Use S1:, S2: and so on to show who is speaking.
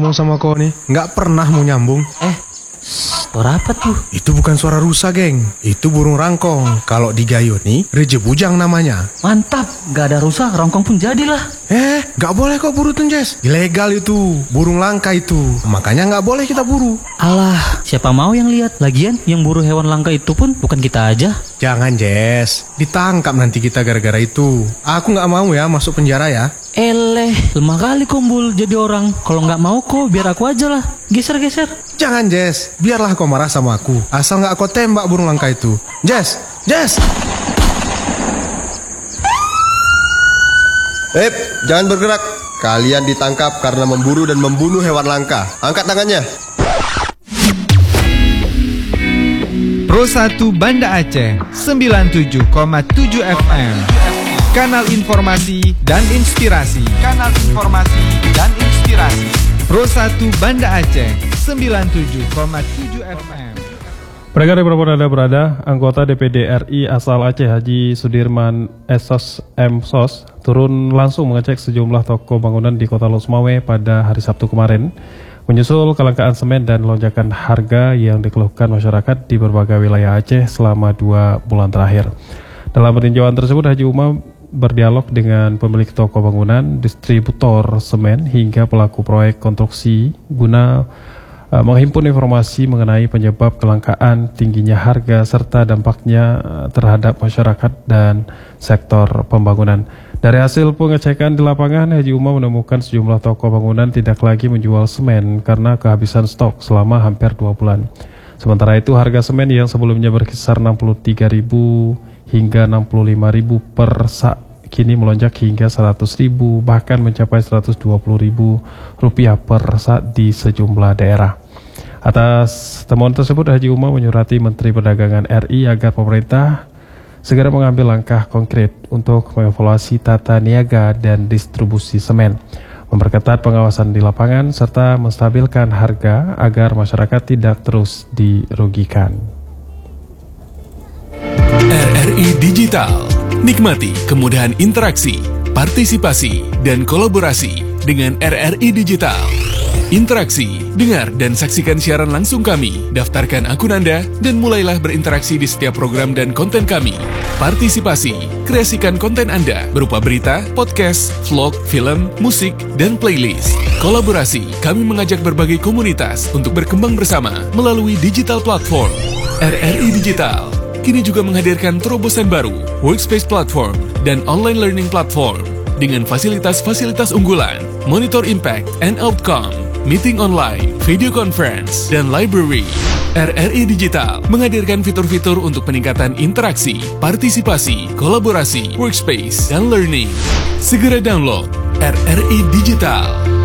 S1: ngomong sama kau nih. Nggak pernah mau nyambung.
S2: Suara apa tuh?
S1: Itu bukan suara rusa, geng. Itu burung rangkong. Kalau di Gayo nih, rejebujang namanya.
S2: Mantap, gak ada rusa, rongkong pun jadilah.
S1: Nggak boleh kok buru tuh, Jess. Ilegal itu, burung langka itu. Makanya nggak boleh kita buru.
S2: Alah, siapa mau yang lihat? Lagian yang buru hewan langka itu pun bukan kita aja.
S1: Jangan, Jess. Ditangkap nanti kita gara-gara itu. Aku nggak mau ya masuk penjara ya.
S2: Lemah kali Kumbul jadi orang. Kalau nggak mau kok, biar aku aja lah. Geser-geser.
S1: Jangan, Jess. Biarlah kau marah sama aku. Asal nggak kau tembak burung langka itu. Jess!
S3: Jangan bergerak. Kalian ditangkap karena memburu dan membunuh hewan langka. Angkat tangannya.
S4: Pro 1 Banda Aceh 97,7 FM. Kanal informasi dan inspirasi. Pro 1 Banda Aceh 97,7 FM.
S5: Pendengar dimanapun Anda berada, anggota DPD RI asal Aceh Haji Sudirman Esos M. Sos turun langsung mengecek sejumlah toko bangunan di Kota Losmawe pada hari Sabtu kemarin, menyusul kelangkaan semen dan lonjakan harga yang dikeluhkan masyarakat di berbagai wilayah Aceh selama 2 bulan terakhir. Dalam peninjauan tersebut, Haji Umar berdialog dengan pemilik toko bangunan, distributor semen hingga pelaku proyek konstruksi guna menghimpun informasi mengenai penyebab kelangkaan, tingginya harga, serta dampaknya terhadap masyarakat dan sektor pembangunan. Dari hasil pengecekan di lapangan, Haji Umar menemukan sejumlah toko bangunan tidak lagi menjual semen karena kehabisan stok selama hampir 2 bulan. Sementara itu, harga semen yang sebelumnya berkisar 63.000 hingga 65.000 per sak kini melonjak hingga 100.000 bahkan mencapai 120.000 rupiah per sak di sejumlah daerah. Atas temuan tersebut, Haji Umar menyurati Menteri Perdagangan RI agar pemerintah segera mengambil langkah konkret untuk mengevaluasi tata niaga dan distribusi semen, memperketat pengawasan di lapangan, serta menstabilkan harga agar masyarakat tidak terus dirugikan.
S6: RRI Digital. Nikmati kemudahan interaksi, partisipasi, dan kolaborasi dengan RRI Digital. Interaksi, dengar dan saksikan siaran langsung kami, daftarkan akun Anda, dan mulailah berinteraksi di setiap program dan konten kami. Partisipasi, kreasikan konten Anda berupa berita, podcast, vlog, film, musik, dan playlist. Kolaborasi, kami mengajak berbagai komunitas untuk berkembang bersama melalui digital platform. RRI Digital kini juga menghadirkan terobosan baru, workspace platform, dan online learning platform dengan fasilitas-fasilitas unggulan, monitor impact and outcome, meeting online, video conference, dan library. RRI Digital menghadirkan fitur-fitur untuk peningkatan interaksi, partisipasi, kolaborasi, workspace, dan learning. Segera download RRI Digital.